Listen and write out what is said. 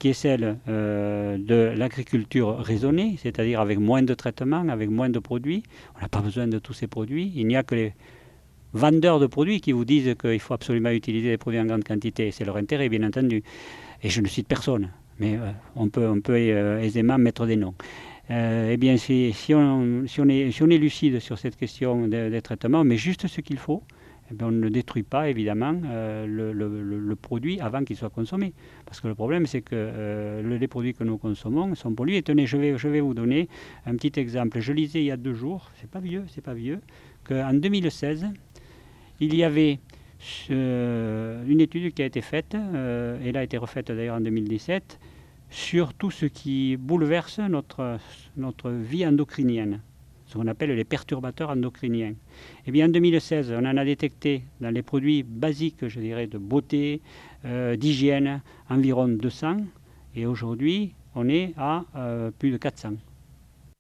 qui est celle de l'agriculture raisonnée, c'est-à-dire avec moins de traitements, avec moins de produits. On n'a pas besoin de tous ces produits. Il n'y a que les vendeurs de produits qui vous disent qu'il faut absolument utiliser des produits en grande quantité. C'est leur intérêt, bien entendu. Et je ne cite personne, mais on peut aisément mettre des noms. Eh bien, si on est lucide sur cette question des traitements, mais juste ce qu'il faut, eh bien, on ne détruit pas évidemment le produit avant qu'il soit consommé. Parce que le problème, c'est que les produits que nous consommons sont pollués. Et tenez, je vais vous donner un petit exemple. Je lisais il y a 2 jours, c'est pas vieux, qu'en 2016, il y avait une étude qui a été faite, elle a été refaite d'ailleurs en 2017, sur tout ce qui bouleverse notre vie endocrinienne, ce qu'on appelle les perturbateurs endocriniens. Eh bien, en 2016, on en a détecté dans les produits basiques, je dirais, de beauté, d'hygiène, environ 200, et aujourd'hui, on est à plus de 400.